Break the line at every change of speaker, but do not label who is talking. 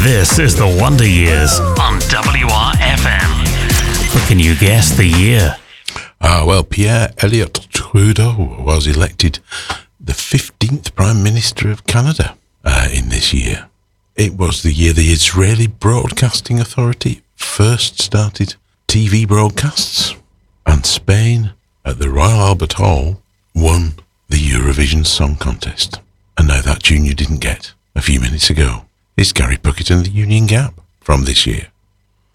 This is the Wonder Years on WRFM. But can you guess the year?
Well, Pierre Elliott Trudeau was elected the 15th Prime Minister of Canada in this year. It was the year the Israeli Broadcasting Authority first started TV broadcasts, and Spain, at the Royal Albert Hall, won the Eurovision Song Contest. And now that tune you didn't get a few minutes ago is Gary Puckett and the Union Gap from this year.